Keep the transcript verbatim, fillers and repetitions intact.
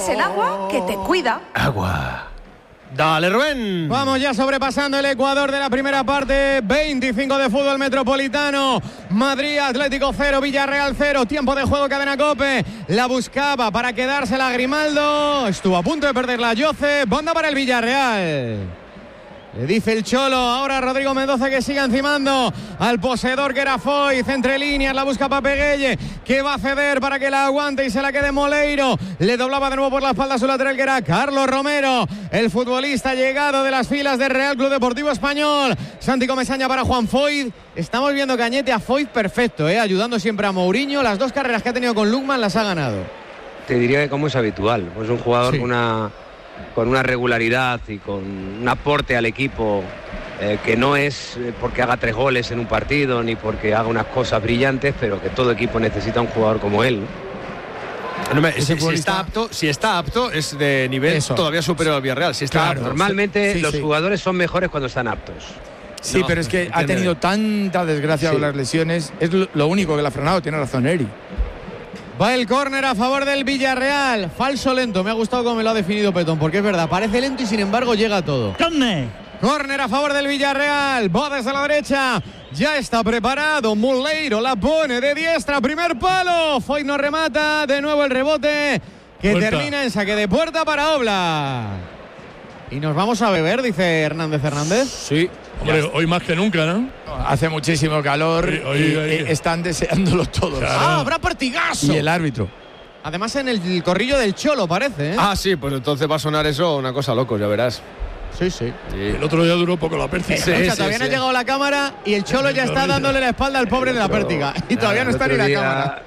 es el agua que te cuida. Agua. Dale, Rubén. Vamos ya sobrepasando el Ecuador de la primera parte. veinticinco de fútbol metropolitano. Madrid Atlético cero, Villarreal cero. Tiempo de juego, Cadena COPE. La buscaba para quedársela Grimaldo. Estuvo a punto de perderla Josep. Banda para el Villarreal. Le dice el Cholo, ahora Rodrigo Mendoza que siga encimando al poseedor que era Foyth, entre líneas, la busca Papeguelle, que va a ceder para que la aguante y se la quede Moleiro. Le doblaba de nuevo por la espalda su lateral que era Carlos Romero, el futbolista llegado de las filas del Real Club Deportivo Español. Santi Comesaña para Juan Foyth. Estamos viendo Cañete a Foyth perfecto, ¿eh? Ayudando siempre a Mourinho. Las dos carreras que ha tenido con Lukman las ha ganado. Te diría que como es habitual, pues un jugador Sí. con una... con una regularidad y con un aporte al equipo eh, que no es porque haga tres goles en un partido ni porque haga unas cosas brillantes, pero que todo equipo necesita un jugador como él. No me, si, si está apto, si está apto es de nivel Eso. todavía superior al Villarreal. Si está Claro. apto. Normalmente Sí, los sí. jugadores son mejores cuando están aptos. Sí, No, pero es que ha entiende. tenido tanta desgracia Sí. con las lesiones. Es lo, lo único que le ha frenado. Tiene razón Eri. Va el córner a favor del Villarreal. Falso lento. Me ha gustado cómo me lo ha definido Petón, porque es verdad, parece lento y sin embargo llega todo. Córner a favor del Villarreal. Va desde la derecha. Ya está preparado. Moleiro la pone de diestra. Primer palo. Foyth no remata. De nuevo el rebote que Puerta. termina en saque de puerta para Oblak. Y nos vamos a beber, dice Hernández Hernández. Sí. Hombre, hoy más que nunca, ¿no? Hace muchísimo calor Hoy- hoy- y hoy- eh, están deseándolo todos. Claro. ¡Ah, habrá partigazo! Y el árbitro. Además en el corrillo del Cholo parece, ¿eh? Ah, sí, pues entonces va a sonar eso una cosa loco, ya verás. sí, sí. Sí. El otro día duró poco la pérdida. Sí, Escucha, sí, todavía no ha sí. llegado la cámara y el Cholo ya está corrillo. dándole la espalda al pobre de la pértiga. Y todavía no El está ni otro la día, cámara.